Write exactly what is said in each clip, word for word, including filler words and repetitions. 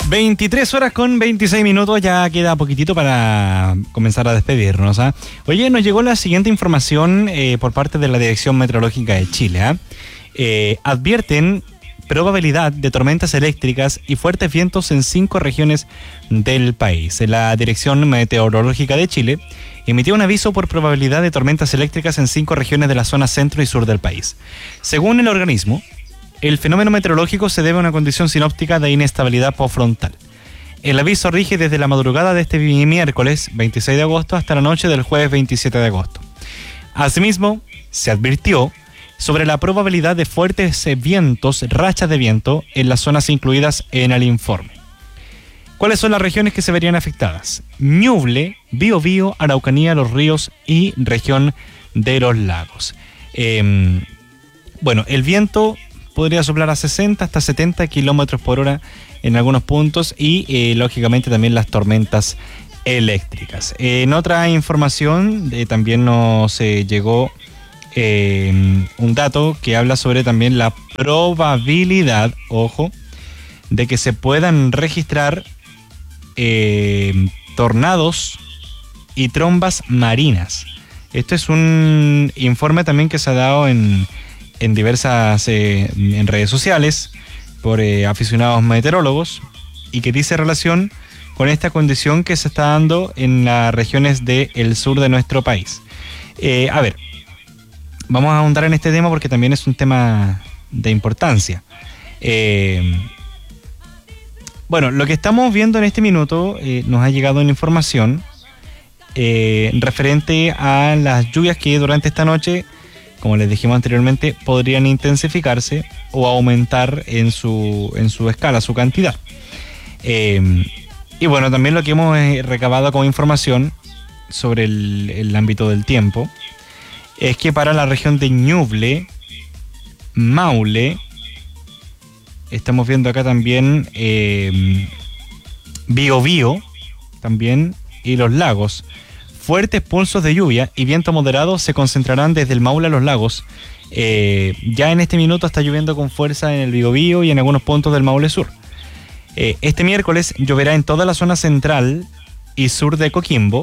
veintitrés horas con veintiséis minutos, ya queda poquitito para comenzar a despedirnos. ¿eh? Oye, nos llegó la siguiente información eh, por parte de la Dirección Meteorológica de Chile. ¿eh? Eh, advierten probabilidad de tormentas eléctricas y fuertes vientos en cinco regiones del país. La Dirección Meteorológica de Chile emitió un aviso por probabilidad de tormentas eléctricas en cinco regiones de la zona centro y sur del país. Según el organismo, el fenómeno meteorológico se debe a una condición sinóptica de inestabilidad postfrontal. El aviso rige desde la madrugada de este miércoles veintiséis de agosto hasta la noche del jueves veintisiete de agosto. Asimismo, se advirtió sobre la probabilidad de fuertes vientos, rachas de viento en las zonas incluidas en el informe. ¿Cuáles son las regiones que se verían afectadas? Ñuble, Biobío, Araucanía, Los Ríos y región de los lagos. Eh, bueno, el viento podría soplar a sesenta hasta setenta kilómetros por hora en algunos puntos y eh, lógicamente también las tormentas eléctricas. Eh, en otra información eh, también nos eh, llegó eh, un dato que habla sobre también la probabilidad, ojo, de que se puedan registrar eh, tornados y trombas marinas. Esto es un informe también que se ha dado en en diversas eh, en redes sociales por eh, aficionados meteorólogos y que dice relación con esta condición que se está dando en las regiones del sur de nuestro país. Eh, a ver, vamos a ahondar en este tema porque también es un tema de importancia. Eh, bueno, lo que estamos viendo en este minuto, eh, nos ha llegado una información eh, referente a las lluvias que durante esta noche, como les dijimos anteriormente, podrían intensificarse o aumentar en su, en su escala, su cantidad. Eh, y bueno, también lo que hemos recabado como información sobre el, el ámbito del tiempo es que para la región de Ñuble, Maule, estamos viendo acá también eh, Biobío, también, y los lagos. Fuertes pulsos de lluvia y viento moderado se concentrarán desde el Maule a los lagos. Eh, ya en este minuto está lloviendo con fuerza en el Biobío y en algunos puntos del Maule Sur. Eh, este miércoles lloverá en toda la zona central y sur de Coquimbo.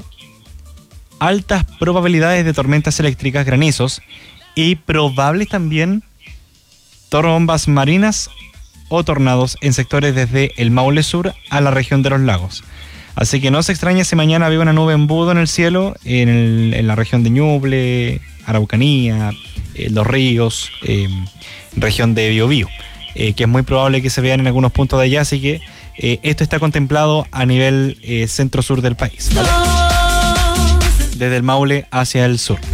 Altas probabilidades de tormentas eléctricas, granizos y probables también trombas marinas o tornados en sectores desde el Maule Sur a la región de los lagos. Así que no se extrañe si mañana había una nube embudo en el cielo, en, el, en la región de Ñuble, Araucanía, eh, Los Ríos, eh, región de Biobío, eh, que es muy probable que se vean en algunos puntos de allá, así que eh, esto está contemplado a nivel eh, centro-sur del país, ¿vale? Desde el Maule hacia el sur.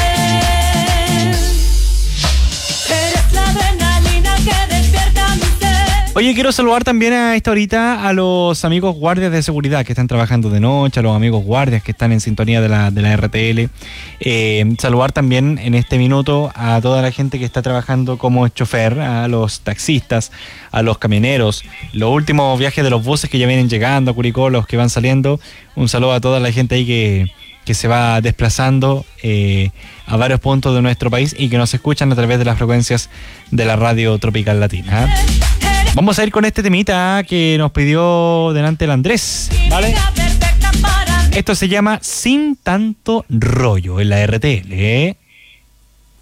Oye, quiero saludar también a esta horita a los amigos guardias de seguridad que están trabajando de noche, a los amigos guardias que están en sintonía de la, de la R T L. Eh, saludar también en este minuto a toda la gente que está trabajando como chofer, a los taxistas, a los camioneros, los últimos viajes de los buses que ya vienen llegando a Curicó, los que van saliendo. Un saludo a toda la gente ahí que, que se va desplazando eh, a varios puntos de nuestro país y que nos escuchan a través de las frecuencias de la radio Tropical Latina. ¿eh? Vamos a ir con este temita que nos pidió delante el Andrés, ¿vale? Esto se llama Sin Tanto Rollo en la R T L, ¿eh?